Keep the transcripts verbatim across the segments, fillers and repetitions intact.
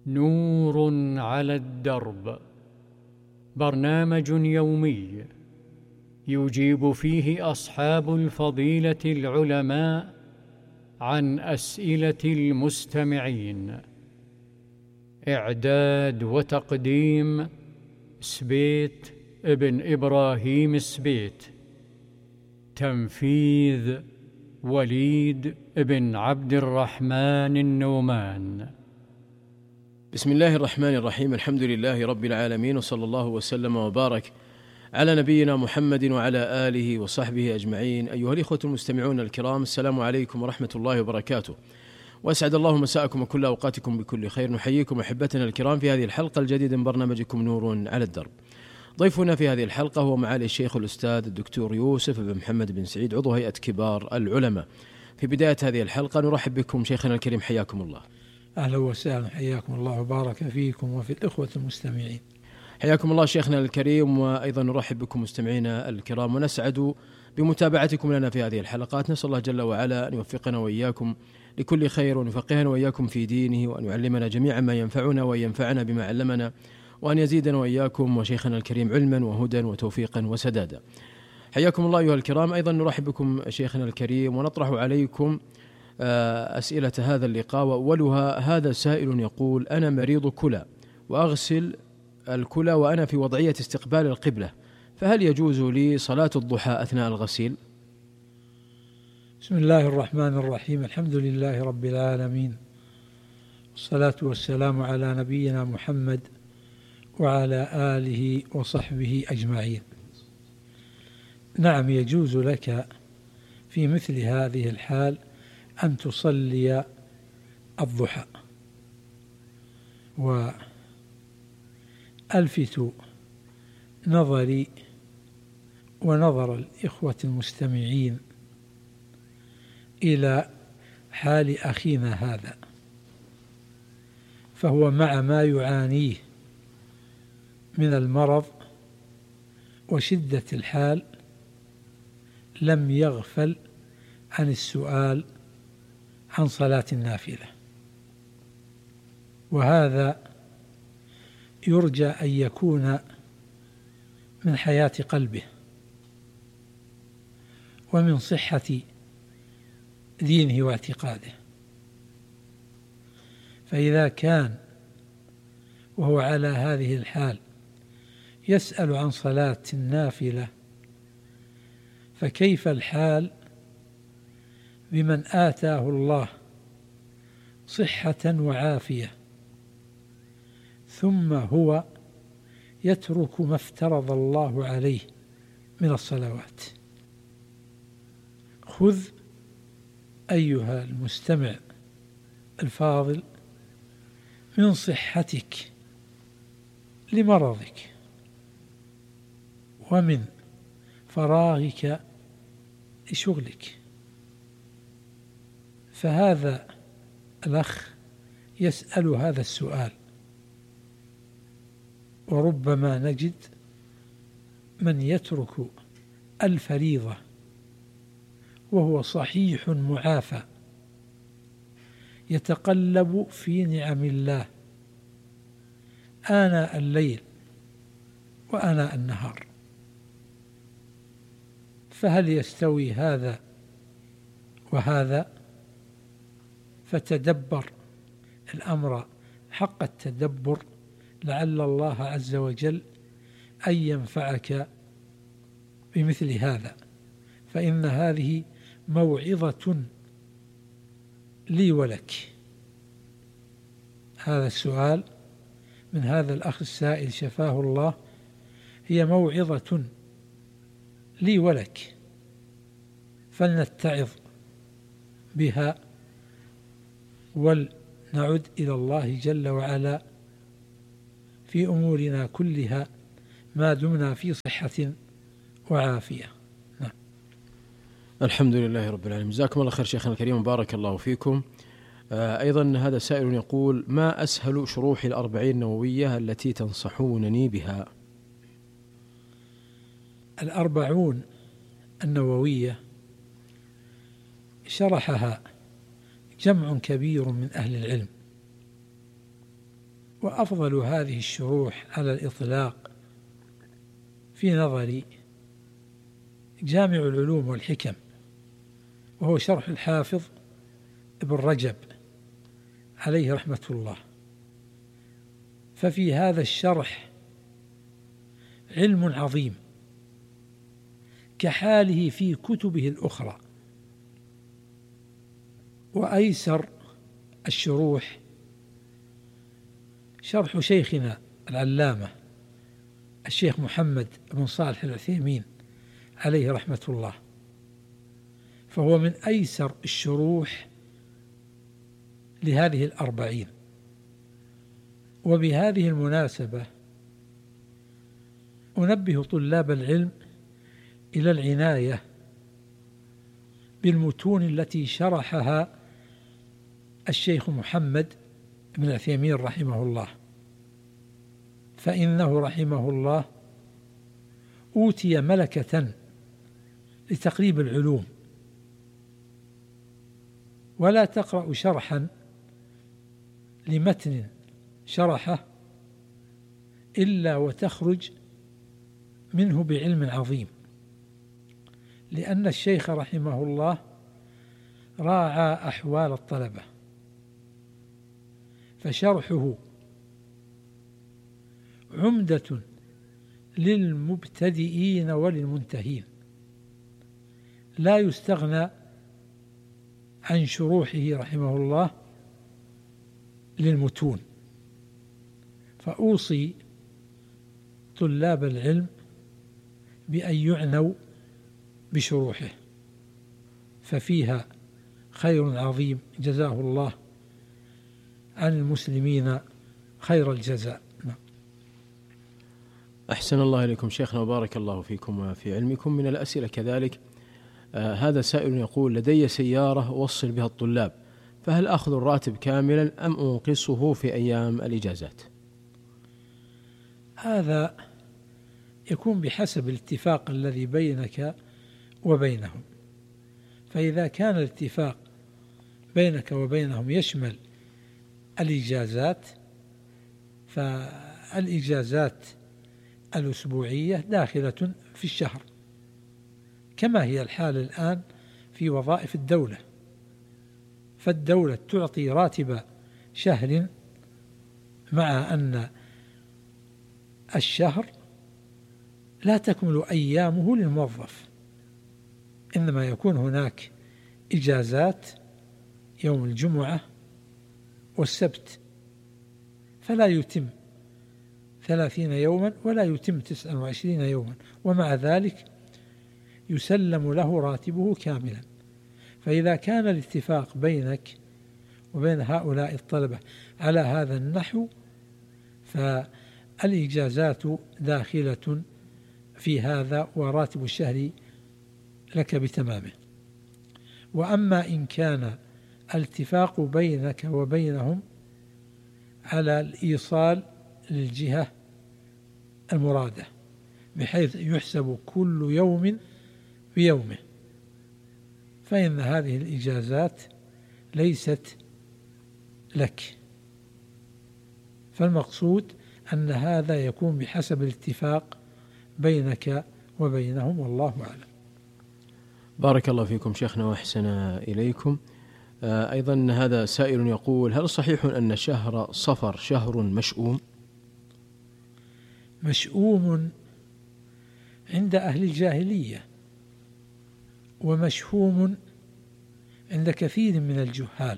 نور على الدرب، برنامج يومي يجيب فيه أصحاب الفضيلة العلماء عن أسئلة المستمعين. إعداد وتقديم سبيت ابن إبراهيم السبيت. تنفيذ وليد بن عبد الرحمن النومان. بسم الله الرحمن الرحيم. الحمد لله رب العالمين، وصلى الله وسلم وبارك على نبينا محمد وعلى آله وصحبه أجمعين. أيها الإخوة المستمعون الكرام، السلام عليكم ورحمة الله وبركاته، وأسعد الله مساءكم وكل أوقاتكم بكل خير. نحييكم أحبتنا الكرام في هذه الحلقة الجديدة من برنامجكم نور على الدرب. ضيفنا في هذه الحلقة هو معالي الشيخ الأستاذ الدكتور يوسف بن محمد بن سعيد، عضو هيئة كبار العلماء. في بداية هذه الحلقة نرحب بكم شيخنا الكريم، حياكم الله. أهلا وسهلا، حياكم الله وبارك فيكم وفي الإخوة المستمعين. حياكم الله شيخنا الكريم، وأيضا نرحب بكم مستمعينا الكرام، ونسعد بمتابعتكم لنا في هذه الحلقات. نسأل الله جل وعلا أن يوفقنا وإياكم لكل خير، وأن يفقهنا وإياكم في دينه، وأن يعلمنا جميعا ما ينفعنا وأن ينفعنا بما علمنا، وأن يزيدنا وإياكم وشيخنا الكريم علما وهدى وتوفيقا وسدادا. حياكم الله أيها الكرام. أيضا نرحب بكم شيخنا الكريم، ونطرح عليكم أسئلة هذا اللقاء، وأولها هذا سائل يقول: أنا مريض كلى وأغسل الكلى وأنا في وضعية استقبال القبلة، فهل يجوز لي صلاة الضحى أثناء الغسيل؟ بسم الله الرحمن الرحيم. الحمد لله رب العالمين، والصلاة والسلام على نبينا محمد وعلى آله وصحبه أجمعين. نعم، يجوز لك في مثل هذه الحال أن تصلي الضحى. وألفت نظري ونظر الإخوة المستمعين إلى حال أخينا هذا، فهو مع ما يعانيه من المرض وشدة الحال لم يغفل عن السؤال عن صلاة النافلة، وهذا يرجى أن يكون من حياة قلبه ومن صحة دينه واعتقاده. فإذا كان وهو على هذه الحال يسأل عن صلاة النافلة، فكيف الحال بمن آتاه الله صحة وعافية ثم هو يترك ما افترض الله عليه من الصلوات؟ خذ أيها المستمع الفاضل من صحتك لمرضك ومن فراغك لشغلك. فهذا الأخ يسأل هذا السؤال، وربما نجد من يترك الفريضة وهو صحيح معافى يتقلب في نعم الله آناء الليل وآناء النهار. فهل يستوي هذا وهذا؟ فتدبر الأمر حق التدبر، لعل الله عز وجل أن ينفعك بمثل هذا، فإن هذه موعظة لي ولك. هذا السؤال من هذا الأخ السائل شفاه الله هي موعظة لي ولك، فلنتعظ بها ولنعد إلى الله جل وعلا في أمورنا كلها ما دمنا في صحة وعافية. نعم. الحمد لله رب العالمين. جزاكم الله خير شيخنا الكريم وبارك الله فيكم. أيضا هذا سائل يقول: ما أسهل شروح الأربعين النووية التي تنصحونني بها؟ الأربعون النووية شرحها جمع كبير من أهل العلم، وأفضل هذه الشروح على الإطلاق في نظري جامع العلوم والحكم، وهو شرح الحافظ ابن رجب عليه رحمة الله. ففي هذا الشرح علم عظيم كحاله في كتبه الأخرى. وأيسر الشروح شرح شيخنا العلامة الشيخ محمد بن صالح العثيمين عليه رحمة الله، فهو من أيسر الشروح لهذه الأربعين. وبهذه المناسبة أنبه طلاب العلم إلى العناية بالمتون التي شرحها الشيخ محمد بن العثيمين رحمه الله، فإنه رحمه الله أوتي ملكة لتقريب العلوم، ولا تقرأ شرحا لمتن شرحه إلا وتخرج منه بعلم عظيم، لأن الشيخ رحمه الله راعى أحوال الطلبة، فشرحه عمدة للمبتدئين وللمنتهين، لا يستغنى عن شروحه رحمه الله للمتون. فأوصي طلاب العلم بأن يعنوا بشروحه، ففيها خير عظيم جزاه الله عن المسلمين خير الجزاء. أحسن الله إليكم شيخنا وبارك الله فيكم وفي علمكم. من الأسئلة كذلك آه هذا سائل يقول: لدي سيارة أوصل بها الطلاب، فهل أخذ الراتب كاملا أم أنقصه في أيام الإجازات؟ هذا يكون بحسب الاتفاق الذي بينك وبينهم، فإذا كان الاتفاق بينك وبينهم يشمل الإجازات، فالإجازات الأسبوعية داخلة في الشهر، كما هي الحال الآن في وظائف الدولة، فالدولة تعطي راتب شهر، مع أن الشهر لا تكمل أيامه للموظف، إنما يكون هناك إجازات يوم الجمعة والسبت، فلا يتم ثلاثين يوما ولا يتم تسعا وعشرين يوما، ومع ذلك يسلم له راتبه كاملا. فإذا كان الاتفاق بينك وبين هؤلاء الطلبة على هذا النحو، فالإجازات داخلة في هذا وراتب الشهر لك بتمامه. وأما إن كان الاتفاق بينك وبينهم على الإيصال للجهة المرادة بحيث يحسب كل يوم بيومه، فإن هذه الإجازات ليست لك. فالمقصود أن هذا يكون بحسب الاتفاق بينك وبينهم، والله أعلم. بارك الله فيكم شيخنا وأحسن إليكم. أيضا هذا سائل يقول: هل صحيح أن شهر صفر شهر مشؤوم؟ مشؤوم عند أهل الجاهلية، ومشهوم عند كثير من الجهال.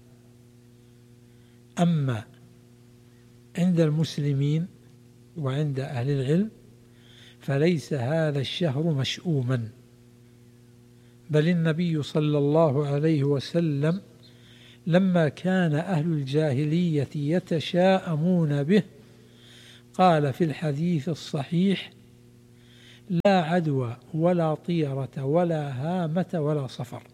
أما عند المسلمين وعند أهل العلم فليس هذا الشهر مشؤوما، بل النبي صلى الله عليه وسلم لما كان أهل الجاهلية يتشاءمون به قال في الحديث الصحيح: لا عدوى ولا طيرة ولا هامة ولا صفر.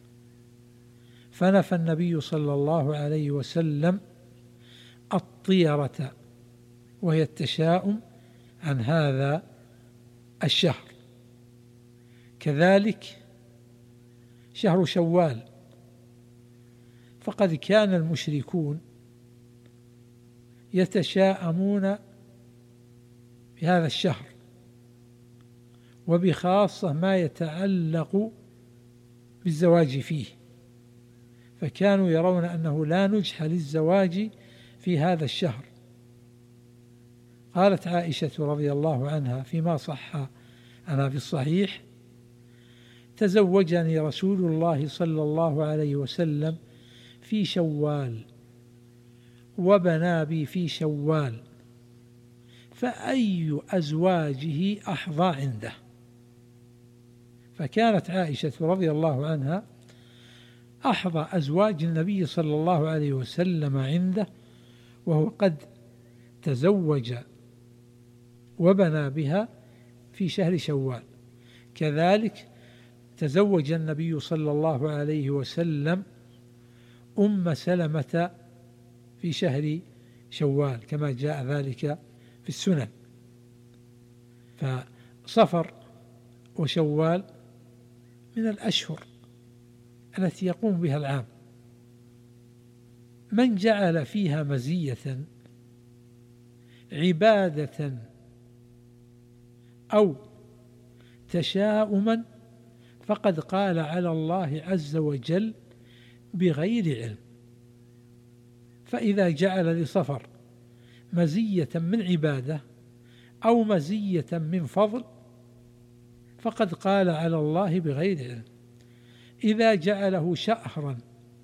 فنفى النبي صلى الله عليه وسلم الطيرة وهي التشاؤم عن هذا الشهر. كذلك شهر شوال، فقد كان المشركون يتشاءمون بهذا الشهر، وبخاصة ما يتعلق بالزواج فيه، فكانوا يرون أنه لا نجح للزواج في هذا الشهر. قالت عائشة رضي الله عنها فيما صح عنها في الصحيح: تزوجني رسول الله صلى الله عليه وسلم في شوال وبنى بي في شوال، فأي أزواجه أحظى عنده. فكانت عائشة رضي الله عنها أحظى أزواج النبي صلى الله عليه وسلم عنده، وهو قد تزوج وبنى بها في شهر شوال. كذلك تزوج النبي صلى الله عليه وسلم أم سلمة في شهر شوال كما جاء ذلك في السنن. فصفر وشوال من الأشهر التي يقوم بها العام. من جعل فيها مزية عبادة أو تشاؤما فقد قال على الله عز وجل بغير علم. فإذا جعل لصفر مزية من عبادة أو مزية من فضل فقد قال على الله بغير علم. إذا جعله شهرا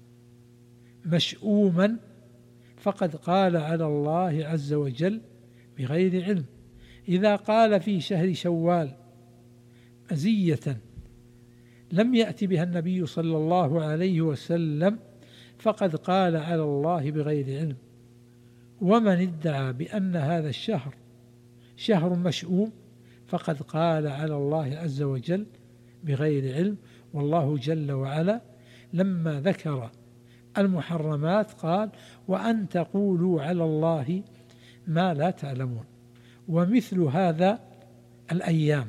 مشؤوما فقد قال على الله عز وجل بغير علم. إذا قال في شهر شوال مزية لم يأتي بها النبي صلى الله عليه وسلم فقد قال على الله بغير علم. ومن ادعى بأن هذا الشهر شهر مشؤوم فقد قال على الله عز وجل بغير علم. والله جل وعلا لما ذكر المحرمات قال: وأن تقولوا على الله ما لا تعلمون. ومثل هذا الأيام،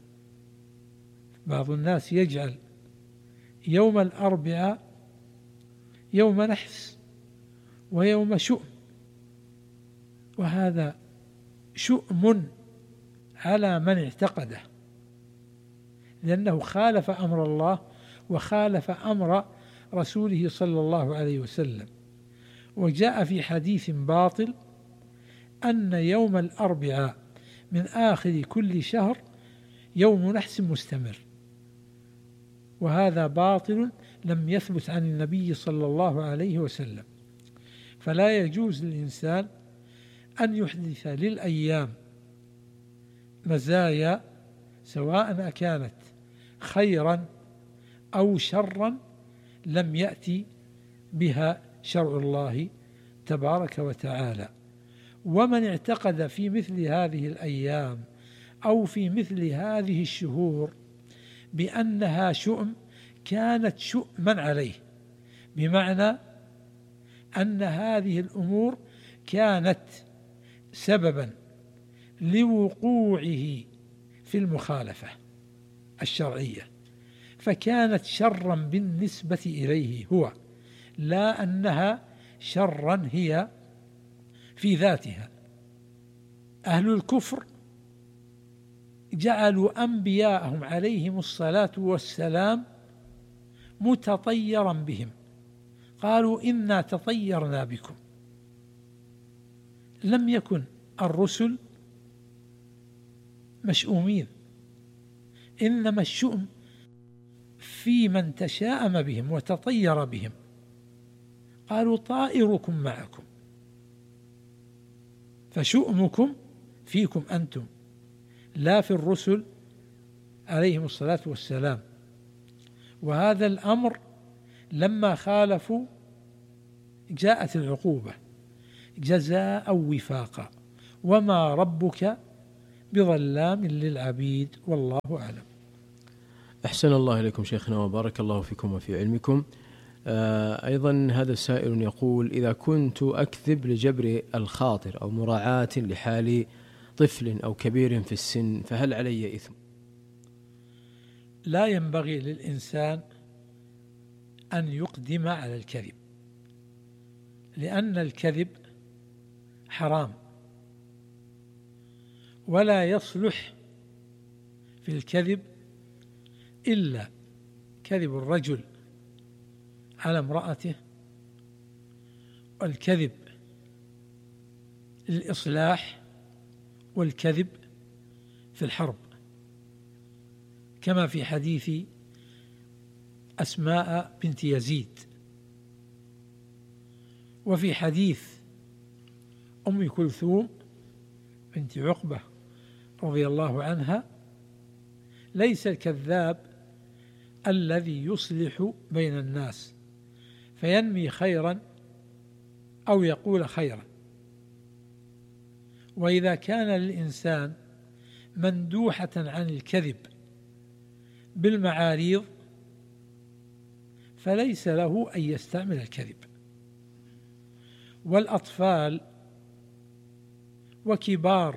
بعض الناس يجعل يوم الأربعاء يوم نحس ويوم شؤم، وهذا شؤم على من اعتقده، لأنه خالف أمر الله وخالف أمر رسوله صلى الله عليه وسلم. وجاء في حديث باطل أن يوم الأربعاء من آخر كل شهر يوم نحس مستمر، وهذا باطل لم يثبت عن النبي صلى الله عليه وسلم. فلا يجوز للإنسان أن يحدث للأيام مزايا سواء كانت خيرا أو شرا لم يأتي بها شرع الله تبارك وتعالى. ومن اعتقد في مثل هذه الأيام أو في مثل هذه الشهور بأنها شؤم كانت شؤما عليه، بمعنى أن هذه الأمور كانت سببا لوقوعه في المخالفة الشرعية، فكانت شرا بالنسبة إليه هو، لا أنها شرا هي في ذاتها. أهل الكفر جعلوا أنبياءهم عليهم الصلاة والسلام متطيرا بهم، قالوا إنا تطيرنا بكم. لم يكن الرسل مشؤومين، إنما الشؤم في من تشاءم بهم وتطير بهم. قالوا طائركم معكم، فشؤمكم فيكم أنتم لا في الرسل عليهم الصلاة والسلام. وهذا الأمر لما خالفوا جاءت العقوبة جزاء وفاقا، وما ربك بظلام للعبيد، والله أعلم. أحسن الله إليكم شيخنا وبارك الله فيكم وفي علمكم. آه أيضا هذا السائل يقول: إذا كنت أكذب لجبر الخاطر أو مراعاة لحال طفل أو كبير في السن فهل علي إثم؟ لا ينبغي للإنسان أن يقدم على الكذب، لأن الكذب حرام، ولا يصلح في الكذب إلا كذب الرجل على امرأته، والكذب للإصلاح، والكذب في الحرب، كما في حديث أسماء بنت يزيد. وفي حديث أم كلثوم بنت عقبة رضي الله عنها: ليس الكذاب الذي يصلح بين الناس فينمي خيرا أو يقول خيرا. وإذا كان للإنسان مندوحة عن الكذب بالمعاريض فليس له أن يستعمل الكذب. والأطفال وكبار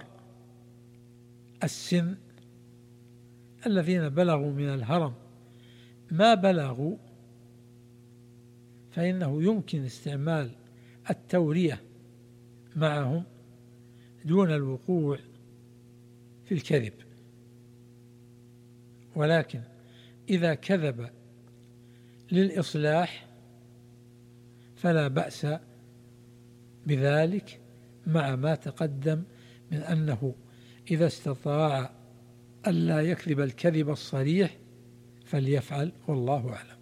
السن الذين بلغوا من الهرم ما بلغوا فإنه يمكن استعمال التورية معهم دون الوقوع في الكذب. ولكن إذا كذب للإصلاح فلا بأس بذلك، مع ما تقدم من أنه إذا استطاع ألا يكذب الكذب الصريح فليفعل، والله أعلم.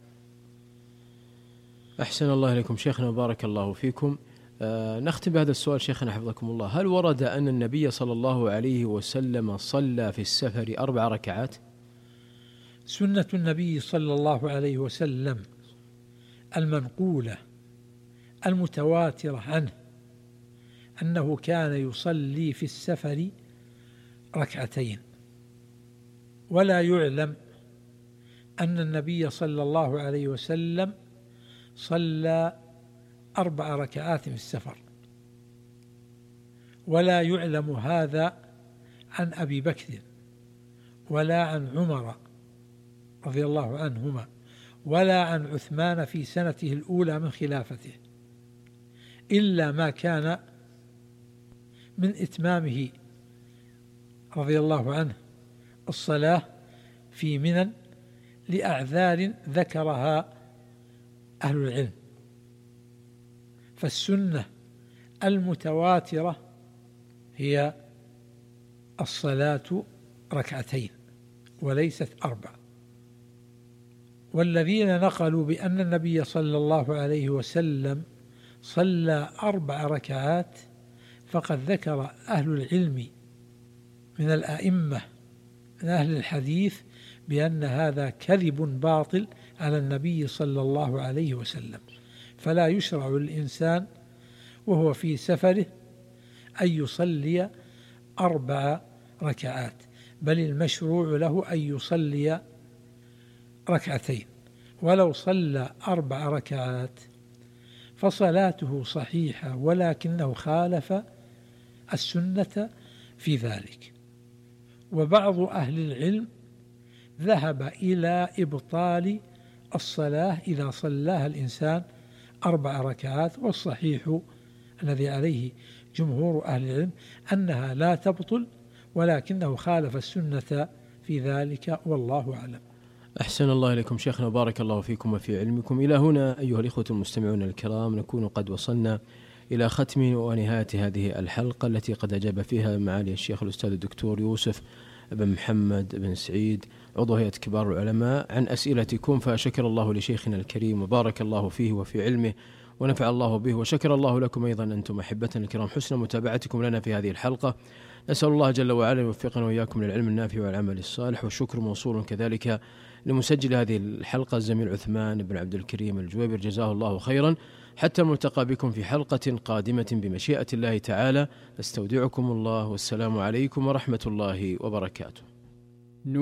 أحسن الله إليكم شيخنا وبارك الله فيكم. آه نختم بهذا السؤال شيخنا حفظكم الله: هل ورد أن النبي صلى الله عليه وسلم صلى في السفر أربع ركعات؟ سنة النبي صلى الله عليه وسلم المنقولة المتواترة عنه أنه كان يصلي في السفر ركعتين، ولا يعلم أن النبي صلى الله عليه وسلم صلى أربع ركعات في السفر، ولا يعلم هذا عن أبي بكر ولا عن عمر رضي الله عنهما ولا عن عثمان في سنته الأولى من خلافته، إلا ما كان من إتمامه رضي الله عنه الصلاة في منى لأعذار ذكرها أهل العلم. فالسنة المتواترة هي الصلاة ركعتين وليست أربع. والذين نقلوا بأن النبي صلى الله عليه وسلم صلى أربع ركعات فقد ذكر أهل العلم من الأئمة من أهل الحديث بأن هذا كذب باطل على النبي صلى الله عليه وسلم، فلا يشرع للإنسان وهو في سفره أن يصلي أربع ركعات، بل المشروع له أن يصلي ركعتين. ولو صلى أربع ركعات فصلاته صحيحة، ولكنه خالف السنة في ذلك. وبعض أهل العلم ذهب إلى إبطال الصلاة إذا صلاها الإنسان أربع ركعات، والصحيح الذي عليه جمهور أهل العلم أنها لا تبطل، ولكنه خالف السنة في ذلك، والله أعلم. أحسن الله إليكم شيخنا وبارك الله فيكم وفي علمكم. إلى هنا أيها الإخوة المستمعون الكرام نكون قد وصلنا إلى ختم ونهاية هذه الحلقة التي قد أجاب فيها معالي الشيخ الأستاذ الدكتور يوسف بن محمد بن سعيد عضو هيئة كبار العلماء عن أسئلتكم، فشكر الله لشيخنا الكريم وبارك الله فيه وفي علمه ونفع الله به، وشكر الله لكم أيضا أنتم أحبتنا الكرام حسن متابعتكم لنا في هذه الحلقة. نسأل الله جل وعلا يوفقنا وإياكم للعلم النافع والعمل الصالح، والشكر موصول كذلك لمسجل هذه الحلقة الزميل عثمان بن عبد الكريم الجويبر جزاه الله خيرا. حتى الملتقى بكم في حلقة قادمة بمشيئة الله تعالى، نستودعكم الله والسلام عليكم ورحمة الله وبركاته.